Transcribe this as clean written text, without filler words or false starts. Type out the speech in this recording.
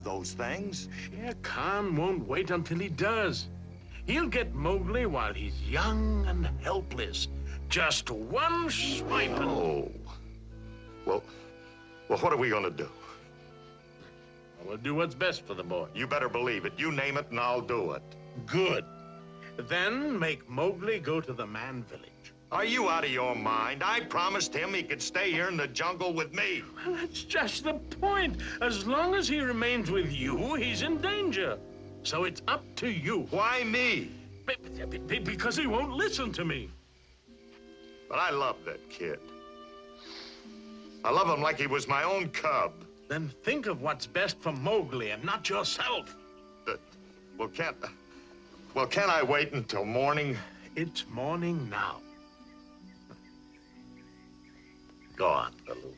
those things. Shere Khan won't wait until he does. He'll get Mowgli while he's young and helpless. Just one swipe and... Oh. Well, what are we gonna do? We'll do what's best for the boy. You better believe it. You name it and I'll do it. Good. Then make Mowgli go to the Man Village. Are you out of your mind? I promised him he could stay here in the jungle with me. Well, that's just the point. As long as he remains with you, he's in danger. So it's up to you. Why me? Because he won't listen to me. But I love that kid. I love him like he was my own cub. Then think of what's best for Mowgli and not yourself. Well, can't I wait until morning? It's morning now. Go on, Baloo.